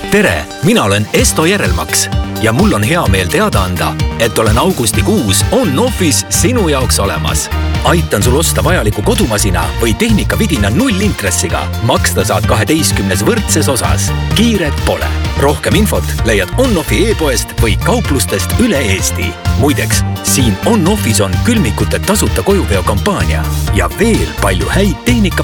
Tere, mina olen Esto Järelmaks ja mul on hea meel teada anda, et olen augustikuus On-Offis sinu jaoks olemas. Aitan sul osta vajaliku kodumasina või tehnikavidina 0 intressiga. Maksta saad 12 võrdses osas. Kiiret pole. Rohkem infot leiad On-Offi e-poest või kauplustest üle Eesti. Muideks, siin On-Offis on külmikute tasuta kojuveo kampaania ja veel palju häid tehnika